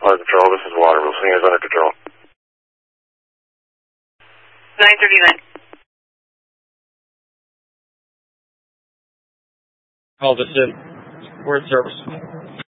Water Control, this is Waterville. Swing is under control. 939. Call this in. Word service.